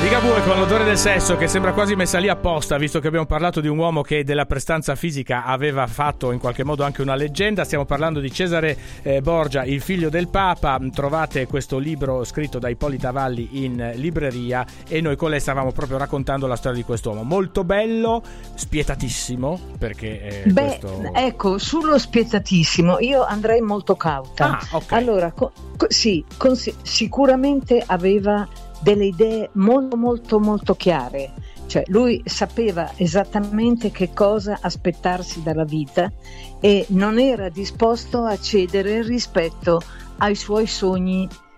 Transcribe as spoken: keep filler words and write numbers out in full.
Ligabue con l'odore del sesso, che sembra quasi messa lì apposta, visto che abbiamo parlato di un uomo che della prestanza fisica aveva fatto in qualche modo anche una leggenda. Stiamo parlando di Cesare eh, Borgia, il figlio del Papa. Trovate questo libro scritto da Ippolita Valli in libreria e noi con lei stavamo proprio raccontando la storia di quest'uomo. Molto bello, spietatissimo, perché eh, Beh, questo... ecco, sullo spietatissimo io andrei molto cauta. Ah, okay. Allora, co- co- sì, con- sicuramente aveva delle idee molto molto molto chiare, cioè lui sapeva esattamente che cosa aspettarsi dalla vita e non era disposto a cedere rispetto ai suoi sogni